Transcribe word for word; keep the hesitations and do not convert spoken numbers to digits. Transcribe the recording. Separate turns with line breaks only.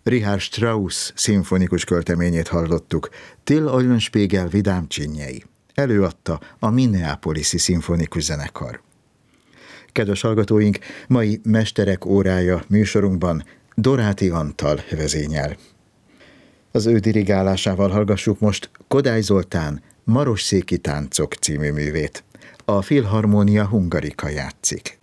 Richard Strauss szimfonikus költeményét hallottuk, Till Eulenspiegel vidám csinyei. Előadta a Minneapolis-i szimfonikus zenekar. Kedves hallgatóink, mai Mesterek órája műsorunkban Doráti Antal vezényel. Az ő dirigálásával hallgassuk most Kodály Zoltán Marosszéki táncok című művét. A Filharmonia Hungarica játszik.